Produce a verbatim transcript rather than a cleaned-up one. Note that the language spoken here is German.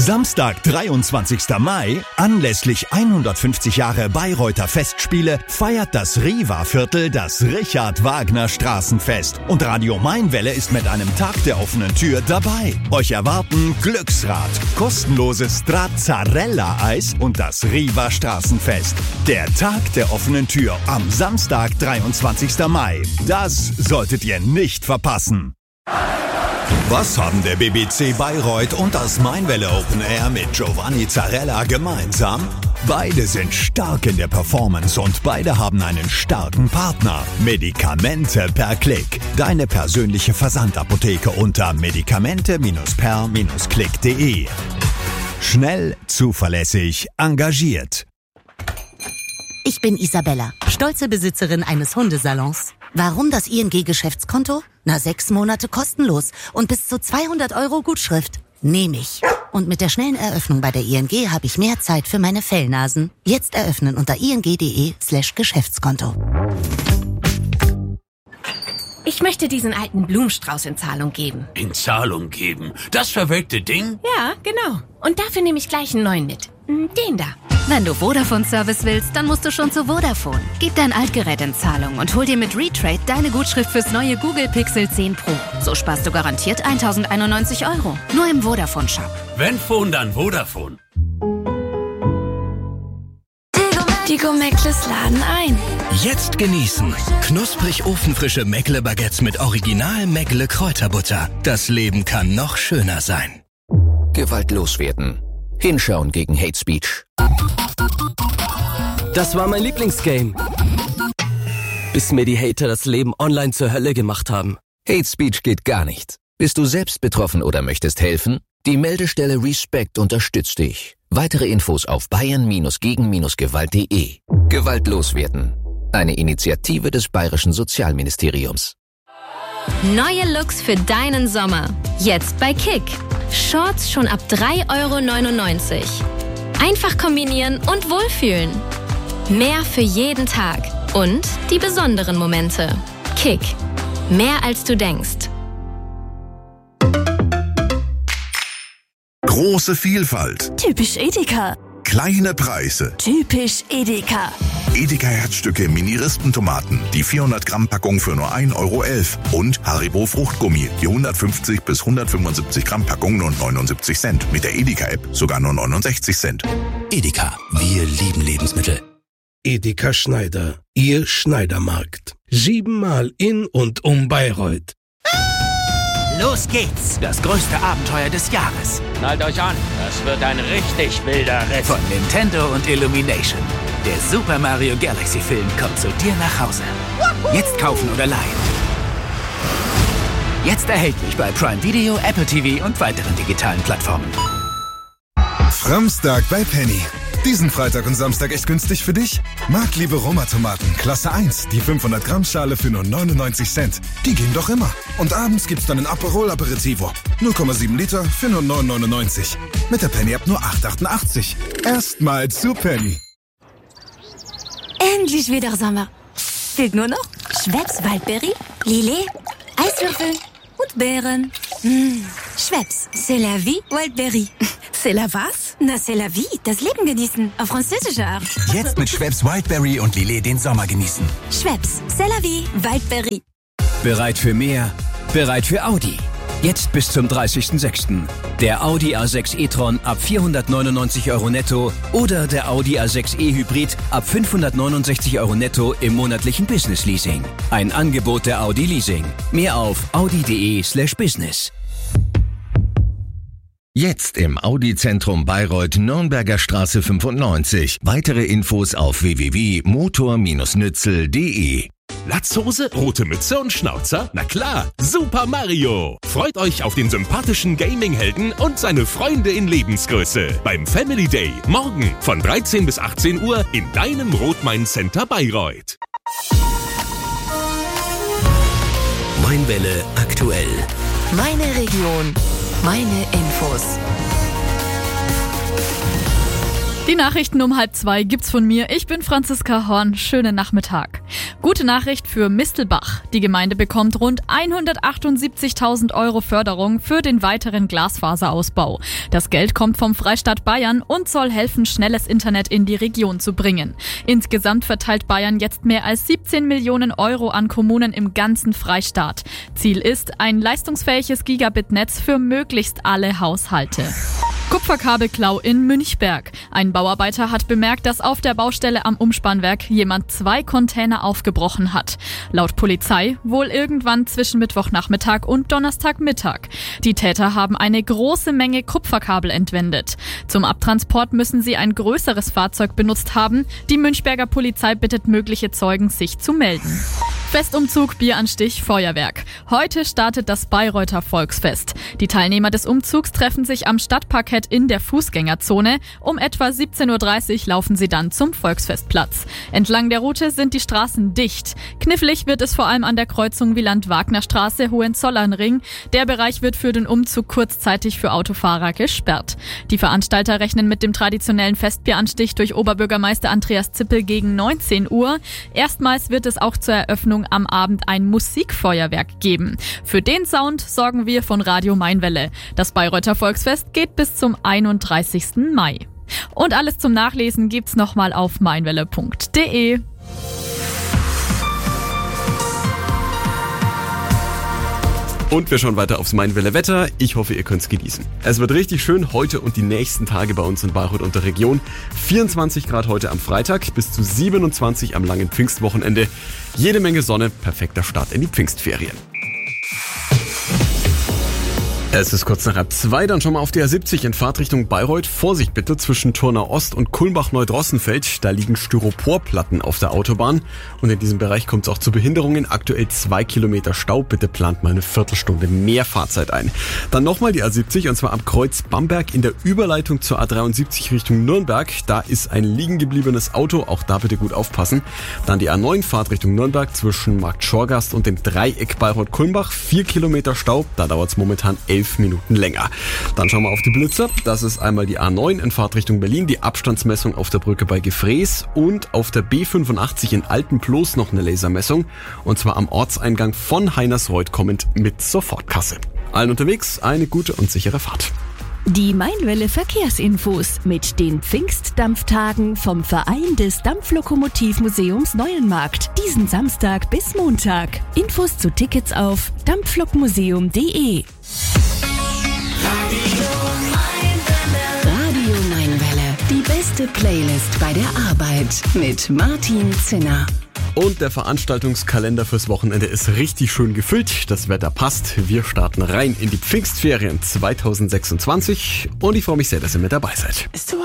Samstag, dreiundzwanzigster Mai, anlässlich hundertfünfzig Jahre Bayreuther Festspiele, feiert das Riva-Viertel das Richard-Wagner-Straßenfest. Und Radio Mainwelle ist mit einem Tag der offenen Tür dabei. Euch erwarten Glücksrad, kostenloses Stracciatella-Eis und das Riva-Straßenfest. Der Tag der offenen Tür am Samstag, dreiundzwanzigster Mai. Das solltet ihr nicht verpassen. Was haben der B B C Bayreuth und das Mainwelle Open Air mit Giovanni Zarella gemeinsam? Beide sind stark in der Performance und beide haben einen starken Partner. Medikamente per Klick. Deine persönliche Versandapotheke unter medikamente per klick punkt de. Schnell, zuverlässig, engagiert. Ich bin Isabella, stolze Besitzerin eines Hundesalons. Warum das I N G-Geschäftskonto? Na, sechs Monate kostenlos und bis zu zweihundert Euro Gutschrift. Nehme ich. Und mit der schnellen Eröffnung bei der I N G habe ich mehr Zeit für meine Fellnasen. Jetzt eröffnen unter ing.de slash Geschäftskonto. Ich möchte diesen alten Blumenstrauß in Zahlung geben. In Zahlung geben? Das verwelkte Ding? Ja, genau. Und dafür nehme ich gleich einen neuen mit. Den da. Wenn du Vodafone-Service willst, dann musst du schon zu Vodafone. Gib dein Altgerät in Zahlung und hol dir mit Retrade deine Gutschrift fürs neue Google Pixel zehn Pro. So sparst du garantiert tausendeinundneunzig Euro. Nur im Vodafone-Shop. Wenn Phone, dann Vodafone. Die Go-Meckles laden ein. Jetzt genießen. Knusprig ofenfrische Meckle-Baguettes mit Original Meckle-Kräuterbutter. Das Leben kann noch schöner sein. Gewalt loswerden. Hinschauen gegen Hate Speech. Das war mein Lieblingsgame. Bis mir die Hater das Leben online zur Hölle gemacht haben. Hate Speech geht gar nicht. Bist du selbst betroffen oder möchtest helfen? Die Meldestelle Respect unterstützt dich. Weitere Infos auf bayern gegen gewalt punkt de. Gewalt loswerden. Eine Initiative des Bayerischen Sozialministeriums. Neue Looks für deinen Sommer. Jetzt bei Kick. Shorts schon ab drei Euro neunundneunzig. Einfach kombinieren und wohlfühlen. Mehr für jeden Tag. Und die besonderen Momente. Kick. Mehr als du denkst. Große Vielfalt. Typisch Edeka. Kleine Preise. Typisch Edeka. Edeka Herzstücke Mini-Rispentomaten, die vierhundert Gramm Packung für nur ein Euro elf. Und Haribo Fruchtgummi, die hundertfünfzig bis hundertfünfundsiebzig Gramm Packung nur neunundsiebzig Cent. Mit der Edeka-App sogar nur neunundsechzig Cent. Edeka, wir lieben Lebensmittel. Edeka Schneider, Ihr Schneidermarkt. Siebenmal in und um Bayreuth. Los geht's! Das größte Abenteuer des Jahres. Schnallt euch an, das wird ein richtig wilder Ritt. Von Nintendo und Illumination. Der Super Mario Galaxy Film kommt zu dir nach Hause. Jetzt kaufen oder leihen. Jetzt erhältlich bei Prime Video, Apple T V und weiteren digitalen Plattformen. Samstag bei Penny. Diesen Freitag und Samstag echt günstig für dich? Marktliebe Roma-Tomaten, Klasse eins, die fünfhundert Gramm Schale für nur neunundneunzig Cent. Die gehen doch immer. Und abends gibt's dann ein Aperol Aperitivo. null Komma sieben Liter für nur neun neunundneunzig. Mit der Penny-App nur acht achtundachtzig. Erstmal zu Penny. Endlich wieder Sommer. Fehlt nur noch Schweppes Waldbeere, Lillet, Eiswürfel und Beeren. Mmh. Schweppes, c'est la vie, Wildberry. C'est la was? Na, c'est la vie, das Leben genießen, auf französische Art. Jetzt mit Schweppes Wildberry und Lillet den Sommer genießen. Schweppes, c'est la vie, Wildberry. Bereit für mehr? Bereit für Audi. Jetzt bis zum dreißigsten sechsten Der Audi A sechs e-tron ab vierhundertneunundneunzig Euro netto oder der Audi A sechs e Hybrid ab fünfhundertneunundsechzig Euro netto im monatlichen Business Leasing. Ein Angebot der Audi Leasing. Mehr auf audi.de slash business. Jetzt im Audi-Zentrum Bayreuth, Nürnberger Straße fünfundneunzig. Weitere Infos auf w w w punkt motor Bindestrich nützel punkt de. Latzhose, rote Mütze und Schnauzer? Na klar, Super Mario! Freut euch auf den sympathischen Gaming-Helden und seine Freunde in Lebensgröße beim Family Day morgen von dreizehn bis achtzehn Uhr in deinem Rot-Main-Center Bayreuth. Mainwelle aktuell. Meine Region, meine Infos. Die Nachrichten um halb zwei gibt's von mir. Ich bin Franziska Horn. Schönen Nachmittag. Gute Nachricht für Mistelbach. Die Gemeinde bekommt rund hundertachtundsiebzigtausend Euro Förderung für den weiteren Glasfaserausbau. Das Geld kommt vom Freistaat Bayern und soll helfen, schnelles Internet in die Region zu bringen. Insgesamt verteilt Bayern jetzt mehr als siebzehn Millionen Euro an Kommunen im ganzen Freistaat. Ziel ist ein leistungsfähiges Gigabit-Netz für möglichst alle Haushalte. Kupferkabelklau in Münchberg. Ein Bauarbeiter hat bemerkt, dass auf der Baustelle am Umspannwerk jemand zwei Container aufgebrochen hat. Laut Polizei wohl irgendwann zwischen Mittwochnachmittag und Donnerstagmittag. Die Täter haben eine große Menge Kupferkabel entwendet. Zum Abtransport müssen sie ein größeres Fahrzeug benutzt haben. Die Münchberger Polizei bittet mögliche Zeugen, sich zu melden. Festumzug, Bieranstich, Feuerwerk. Heute startet das Bayreuther Volksfest. Die Teilnehmer des Umzugs treffen sich am Stadtparkett in der Fußgängerzone. Um etwa siebzehn Uhr dreißig laufen sie dann zum Volksfestplatz. Entlang der Route sind die Straßen dicht. Knifflig wird es vor allem an der Kreuzung Wieland-Wagner-Straße, Hohenzollernring. Der Bereich wird für den Umzug kurzzeitig für Autofahrer gesperrt. Die Veranstalter rechnen mit dem traditionellen Festbieranstich durch Oberbürgermeister Andreas Zippel gegen neunzehn Uhr. Erstmals wird es auch zur Eröffnung am Abend ein Musikfeuerwerk geben. Für den Sound sorgen wir von Radio Mainwelle. Das Bayreuther Volksfest geht bis zum einunddreißigsten Mai. Und alles zum Nachlesen gibt's nochmal auf mainwelle punkt de. Und wir schauen weiter aufs Mainwelle Wetter. Ich hoffe, ihr könnt's genießen. Es wird richtig schön heute und die nächsten Tage bei uns in Bayreuth und der Region. vierundzwanzig Grad heute am Freitag, bis zu siebenundzwanzig am langen Pfingstwochenende. Jede Menge Sonne, perfekter Start in die Pfingstferien. Es ist kurz nach halb zwei, dann schon mal auf der A siebzig in Fahrtrichtung Bayreuth. Vorsicht bitte zwischen Turner Ost und Kulmbach-Neudrossenfeld. Da liegen Styroporplatten auf der Autobahn. Und in diesem Bereich kommt es auch zu Behinderungen. Aktuell zwei Kilometer Stau. Bitte plant mal eine Viertelstunde mehr Fahrzeit ein. Dann nochmal die A siebzig und zwar am Kreuz Bamberg in der Überleitung zur A dreiundsiebzig Richtung Nürnberg. Da ist ein liegen gebliebenes Auto. Auch da bitte gut aufpassen. Dann die A neun Fahrtrichtung Nürnberg zwischen Markt Schorgast und dem Dreieck Bayreuth-Kulmbach. Vier Kilometer Stau. Da dauert es momentan elf Minuten länger. Dann schauen wir auf die Blitzer. Das ist einmal die A neun in Fahrtrichtung Berlin, die Abstandsmessung auf der Brücke bei Gefrees und auf der B fünfundachtzig in Altenploß noch eine Lasermessung und zwar am Ortseingang von Heinersreuth kommend mit Sofortkasse. Allen unterwegs eine gute und sichere Fahrt. Die Mainwelle Verkehrsinfos mit den Pfingstdampftagen vom Verein des Dampflokomotivmuseums Neuenmarkt. Diesen Samstag bis Montag. Infos zu Tickets auf dampflokmuseum punkt de. Radio Mainwelle. Die beste Playlist bei der Arbeit mit Martin Zinner. Und der Veranstaltungskalender fürs Wochenende ist richtig schön gefüllt. Das Wetter passt. Wir starten rein in die Pfingstferien zweitausendsechsundzwanzig und ich freue mich sehr, dass ihr mit dabei seid.